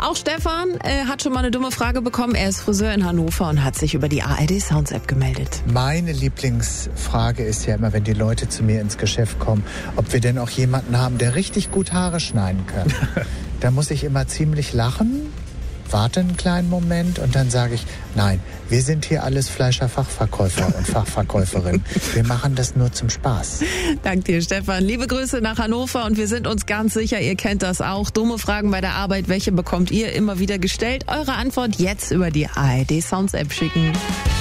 Auch Stefan hat schon mal eine dumme Frage bekommen. Er ist Friseur in Hannover und hat sich über die ARD Sounds App gemeldet. Meine Lieblingsfrage ist ja immer, wenn die Leute zu mir ins Geschäft kommen, ob wir denn auch jemanden haben, der richtig gut Haare schneiden kann. Da muss ich immer ziemlich lachen, warte einen kleinen Moment und dann sage ich, nein, wir sind hier alles Fleischerfachverkäufer und Fachverkäuferinnen. Wir machen das nur zum Spaß. Dank dir, Stefan. Liebe Grüße nach Hannover und wir sind uns ganz sicher, ihr kennt das auch. Dumme Fragen bei der Arbeit, welche bekommt ihr immer wieder gestellt? Eure Antwort jetzt über die ARD Sounds App schicken.